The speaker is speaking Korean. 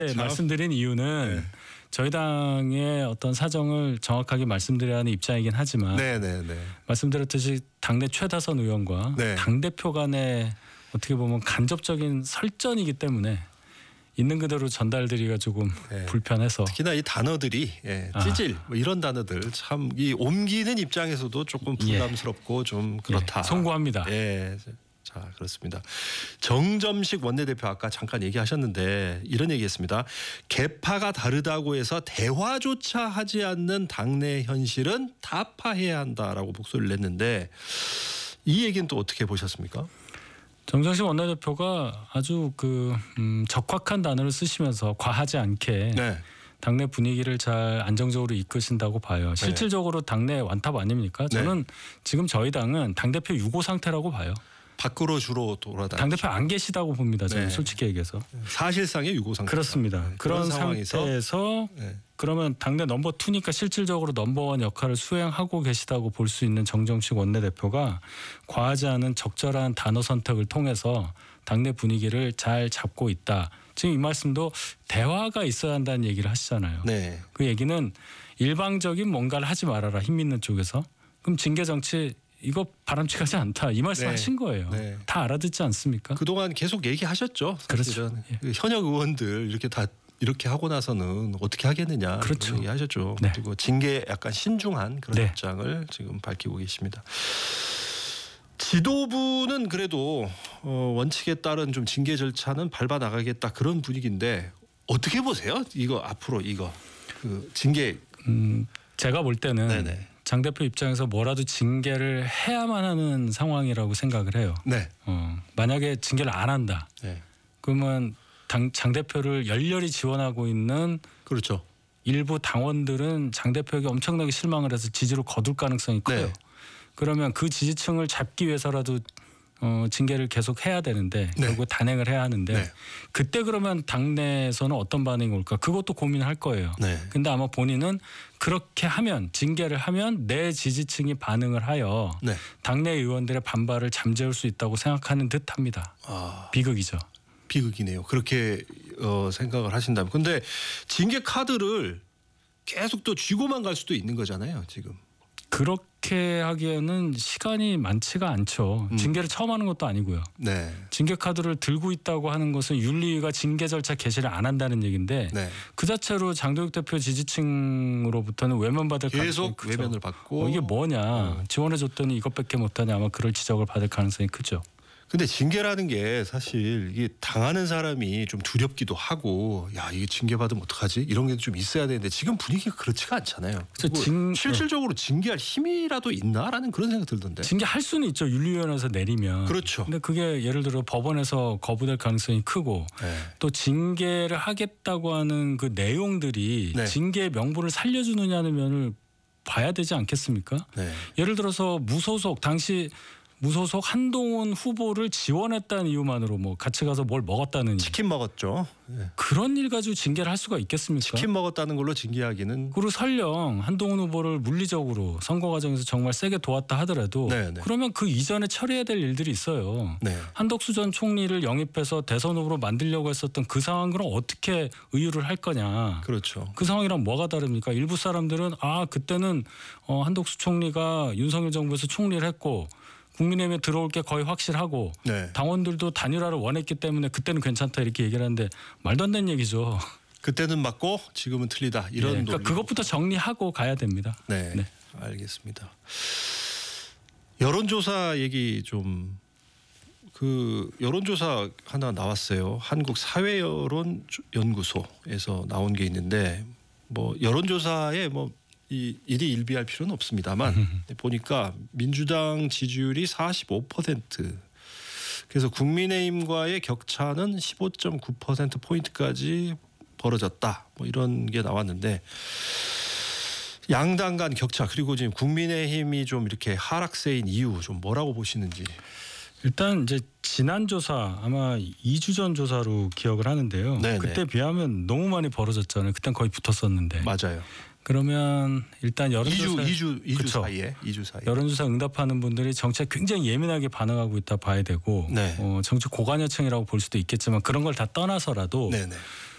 말씀드린 이유는 네. 저희 당의 어떤 사정을 정확하게 말씀드려야 하는 입장이긴 하지만 말씀드렸듯이 당내 최다선 의원과 당대표 간의 어떻게 보면 간접적인 설전이기 때문에 있는 그대로 전달드리기가 조금 불편해서 특히나 이 단어들이 찌질 뭐 이런 단어들 참 이 옮기는 입장에서도 조금 부담스럽고 좀 그렇다. 송구합니다. 자, 그렇습니다. 정점식 원내대표 아까 잠깐 얘기하셨는데 이런 얘기했습니다. 계파가 다르다고 해서 대화조차 하지 않는 당내 현실은 타파해야 한다라고 목소리를 냈는데 이 얘기는 또 어떻게 보셨습니까? 정점식 원내대표가 아주 적확한 단어를 쓰시면서 과하지 않게 당내 분위기를 잘 안정적으로 이끄신다고 봐요. 실질적으로 당내 완탑 아닙니까? 저는 지금 저희 당은 당대표 유고 상태라고 봐요. 밖으로 주로 돌아다니죠. 당대표 안 계시다고 봅니다. 저는 솔직히 얘기해서. 사실상의 유고 상태. 그렇습니다. 그런 상태에서 그러면 당내 넘버 2니까 실질적으로 넘버 1 역할을 수행하고 계시다고 볼 수 있는 정점식 원내대표가 과하지 않은 적절한 단어 선택을 통해서 당내 분위기를 잘 잡고 있다. 지금 이 말씀도 대화가 있어야 한다는 얘기를 하시잖아요. 그 얘기는 일방적인 뭔가를 하지 말아라. 힘 있는 쪽에서. 그럼 징계 정치 이거 바람직하지 않다. 이 말씀 하신 거예요. 다 알아듣지 않습니까? 그동안 계속 얘기하셨죠. 그렇죠. 현역 의원들 이렇게 다 이렇게 하고 나서는 어떻게 하겠느냐. 그렇죠. 얘기하셨죠. 그리고 징계 약간 신중한 그런 입장을 지금 밝히고 계십니다. 지도부는 그래도 원칙에 따른 좀 징계 절차는 밟아 나가겠다 그런 분위기인데 어떻게 보세요? 이거 앞으로 이거 징계. 제가 볼 때는 장 대표 입장에서 뭐라도 징계를 해야만 하는 상황이라고 생각을 해요. 만약에 징계를 안 한다. 그러면 장 대표를 열렬히 지원하고 있는 일부 당원들은 장 대표에게 엄청나게 실망을 해서 지지로 거둘 가능성이 커요. 그러면 그 지지층을 잡기 위해서라도 징계를 계속 해야 되는데 결국 단행을 해야 하는데 그때 그러면 당내에서는 어떤 반응이 올까 그것도 고민할 거예요. 근데 아마 본인은 그렇게 하면 징계를 하면 내 지지층이 반응을 하여 당내 의원들의 반발을 잠재울 수 있다고 생각하는 듯합니다. 비극이죠. 비극이네요. 그렇게 생각을 하신다면. 근데 징계 카드를 계속 또 쥐고만 갈 수도 있는 거잖아요. 지금. 그렇게 하기에는 시간이 많지가 않죠. 징계를 처음 하는 것도 아니고요. 징계 카드를 들고 있다고 하는 것은 윤리위가 징계 절차 개시를 안 한다는 얘기인데 그 자체로 장도혁 대표 지지층으로부터는 외면받을 가능성이 계속 크죠. 외면을 받고 이게 뭐냐. 지원해줬더니 이것밖에 못하냐. 아마 그럴 지적을 받을 가능성이 크죠. 근데 징계라는 게 사실 이게 당하는 사람이 좀 두렵기도 하고 이게 징계 받으면 어떡하지? 이런 게 좀 있어야 되는데 지금 분위기가 그렇지가 않잖아요. 실질적으로 징계할 힘이라도 있나라는 그런 생각 들던데. 징계할 수는 있죠. 윤리위원회에서 내리면. 그렇죠. 근데 그게 예를 들어 법원에서 거부될 가능성이 크고 또 징계를 하겠다고 하는 그 내용들이 징계의 명분을 살려주느냐는 면을 봐야 되지 않겠습니까? 예를 들어서 당시 무소속 한동훈 후보를 지원했다는 이유만으로 뭐 같이 가서 뭘 먹었다는 치킨 먹었죠. 그런 일 가지고 징계를 할 수가 있겠습니까? 치킨 먹었다는 걸로 징계하기는. 그리고 설령 한동훈 후보를 물리적으로 선거 과정에서 정말 세게 도왔다 하더라도 그러면 그 이전에 처리해야 될 일들이 있어요. 한덕수 전 총리를 영입해서 대선 후보로 만들려고 했었던 그 상황으로 어떻게 의유를 할 거냐. 그 상황이랑 뭐가 다릅니까? 일부 사람들은 그때는 한덕수 총리가 윤석열 정부에서 총리를 했고 국민의힘에 들어올 게 거의 확실하고 당원들도 단일화를 원했기 때문에 그때는 괜찮다 이렇게 얘기를 하는데 말도 안 되는 얘기죠. 그때는 맞고 지금은 틀리다 이런 그러니까 그것부터 정리하고 가야 됩니다. 알겠습니다. 여론조사 얘기 좀 여론조사 하나 나왔어요. 한국 사회여론연구소에서 나온 게 있는데 뭐 여론조사에 일이 일비할 필요는 없습니다만 보니까 민주당 지지율이 45%. 그래서 국민의힘과의 격차는 15.9%포인트까지 벌어졌다. 뭐 이런 게 나왔는데 양당 간 격차 그리고 지금 국민의힘이 좀 이렇게 하락세인 이유 좀 뭐라고 보시는지. 일단 이제 지난 조사 아마 2주 전 조사로 기억을 하는데요. 그때 비하면 너무 많이 벌어졌잖아요. 그땐 거의 붙었었는데. 맞아요. 그러면 일단 여론조사 2주 사이에 여론조사 응답하는 분들이 정치에 굉장히 예민하게 반응하고 있다 봐야 되고 정치 고관여층이라고 볼 수도 있겠지만 그런 걸 다 떠나서라도